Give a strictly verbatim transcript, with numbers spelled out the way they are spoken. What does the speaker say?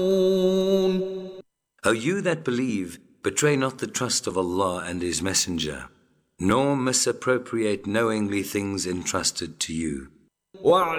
O you that believe, betray not the trust of Allah and His Messenger, nor misappropriate knowingly things entrusted to you.